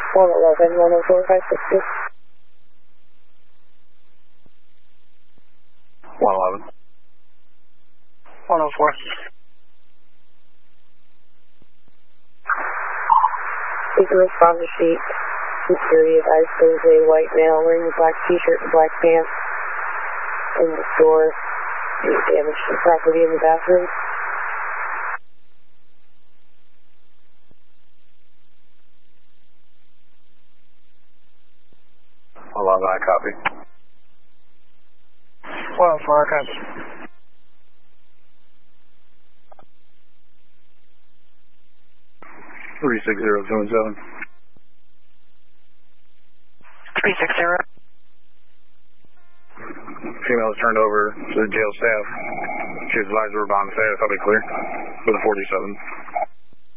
111, 104, 562. 111. 104. Take a responder sheet. Mysterious eyes shows a white male wearing a black t-shirt and black pants in the store. Damage to the property in the bathroom. Hold on, I copy. 104, I copy. Three 6027. 360. Female is turned over to the jail staff. She was advised to rebound status. I'll be clear with a 47.